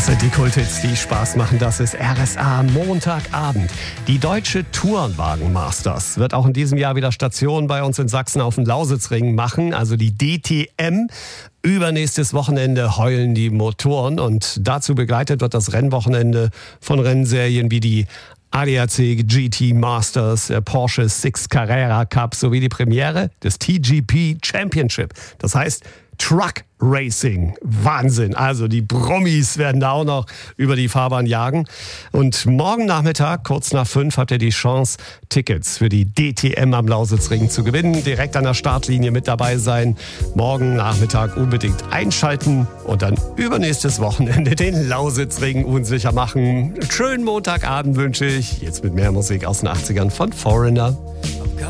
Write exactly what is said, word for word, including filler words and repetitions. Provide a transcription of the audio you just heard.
Das sind die Kulthits, die Spaß machen. Das ist R S A Montagabend. Die Deutsche Tourenwagen Masters wird auch in diesem Jahr wieder Station bei uns in Sachsen auf dem Lausitzring machen. Also die D T M. Übernächstes Wochenende heulen die Motoren. Und dazu begleitet wird das Rennwochenende von Rennserien wie die A D A C G T Masters, der Porsche Six Carrera Cup sowie die Premiere des T G P Championship. Das heißt Truck Racing. Wahnsinn. Also die Promis werden da auch noch über die Fahrbahn jagen. Und morgen Nachmittag, kurz nach fünf, habt ihr die Chance, Tickets für die D T M am Lausitzring zu gewinnen. Direkt an der Startlinie mit dabei sein. Morgen Nachmittag unbedingt einschalten und dann übernächstes Wochenende den Lausitzring unsicher machen. Schönen Montagabend wünsche ich. Jetzt mit mehr Musik aus den achtzigern von Foreigner.